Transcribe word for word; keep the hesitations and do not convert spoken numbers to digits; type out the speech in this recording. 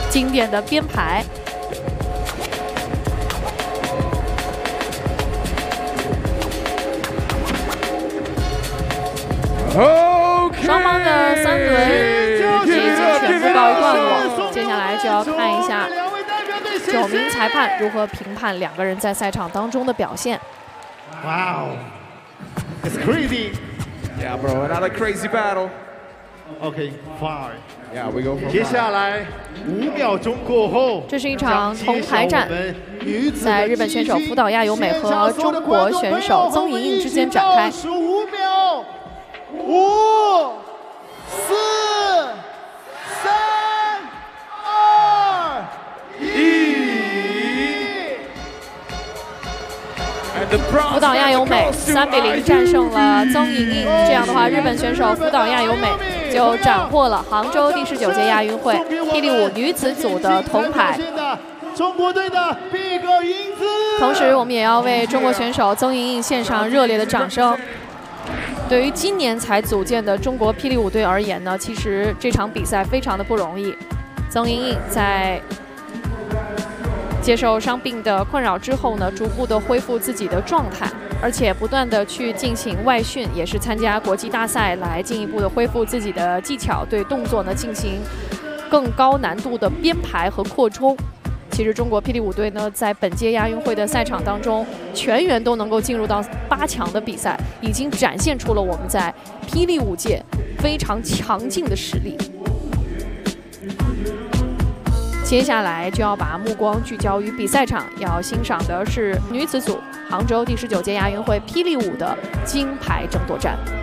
经典的编排。 双方的三轮已经全部告一段落，接下来就要看一下九名裁判如何评判两个人在赛场当中的表现。 Wow, it's crazy. Yeah, bro, another crazy battle. Okay, fine. Yeah, we go from. 接下来五秒钟过后， 这是一场铜牌战，在日本选手福岛亚由美和中国选手曾莹莹之间展开。 十五秒，五、四、三、二、一。 福岛亚由美三比零战胜了曾莹莹，这样的话，日本选手福岛亚由美就斩获了杭州第十九届亚运会霹雳舞女子组的铜牌。 中国队的毕格英姿。 同时，我们也要为中国选手曾莹莹献上热烈的掌声。对于今年才组建的中国霹雳舞队而言呢，其实这场比赛非常的不容易。曾莹莹在 接受伤病的困扰之后呢，逐步的恢复自己的状态，而且不断的去进行外训，也是参加国际大赛来进一步的恢复自己的技巧，对动作呢进行更高难度的编排和扩充。其实中国霹雳舞队呢，在本届亚运会的赛场当中，全员都能够进入到八强的比赛，已经展现出了我们在霹雳舞界非常强劲的实力。 接下来就要把目光聚焦于比赛场，要欣赏的是女子组杭州第十九届亚运会霹雳舞的金牌争夺战。